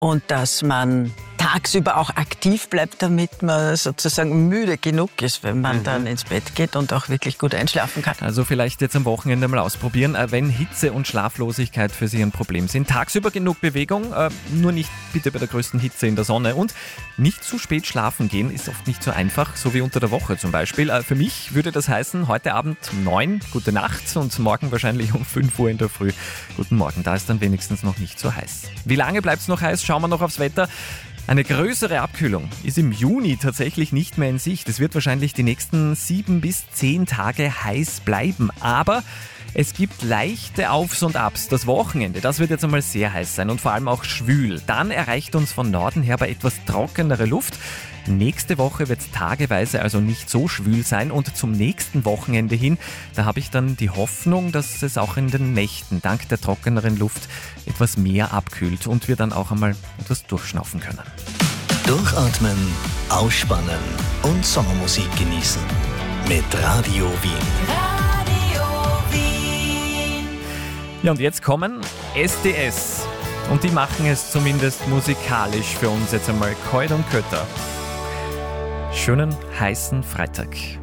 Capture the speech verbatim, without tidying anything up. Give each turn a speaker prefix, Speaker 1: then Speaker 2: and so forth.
Speaker 1: und dass man tagsüber auch aktiv bleibt, damit man sozusagen müde genug ist, wenn man mhm. dann ins Bett geht und auch wirklich gut einschlafen kann.
Speaker 2: Also vielleicht jetzt am Wochenende mal ausprobieren, wenn Hitze und Schlaflosigkeit für Sie ein Problem sind. Tagsüber genug Bewegung, nur nicht bitte bei der größten Hitze in der Sonne. Und nicht zu spät schlafen gehen ist oft nicht so einfach, so wie unter der Woche zum Beispiel. Für mich würde das heißen, heute Abend um neun, gute Nacht, und morgen wahrscheinlich um fünf Uhr in der Früh. Guten Morgen, da ist dann wenigstens noch nicht so heiß. Wie lange bleibt es noch heiß? Schauen wir noch aufs Wetter. Eine größere Abkühlung ist im Juni tatsächlich nicht mehr in Sicht. Es wird wahrscheinlich die nächsten sieben bis zehn Tage heiß bleiben. Aber es gibt leichte Aufs und Abs. Das Wochenende, das wird jetzt einmal sehr heiß sein und vor allem auch schwül. Dann erreicht uns von Norden her aber etwas trockenere Luft. Nächste Woche wird es tageweise also nicht so schwül sein, und zum nächsten Wochenende hin, da habe ich dann die Hoffnung, dass es auch in den Nächten dank der trockeneren Luft etwas mehr abkühlt und wir dann auch einmal etwas durchschnaufen können.
Speaker 3: Durchatmen, ausspannen und Sommermusik genießen. Mit Radio Wien.
Speaker 4: Radio Wien.
Speaker 2: Ja, und jetzt kommen S D S. Und die machen es zumindest musikalisch für uns jetzt einmal Keut und Kötter. Schönen heißen Freitag.